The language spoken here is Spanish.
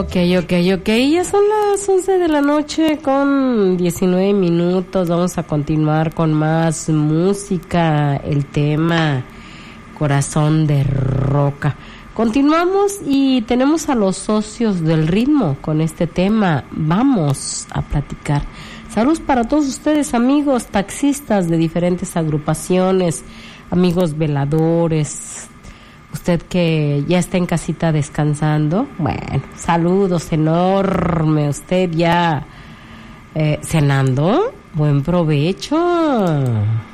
Ok, ya son las 11 de la noche con 19 minutos, vamos a continuar con más música, el tema Corazón de Roca. Continuamos y tenemos a los socios del ritmo con este tema, vamos a platicar. Saludos para todos ustedes, amigos taxistas de diferentes agrupaciones, amigos veladores. Usted que ya está en casita descansando, bueno, saludos enorme. Usted ya cenando, buen provecho.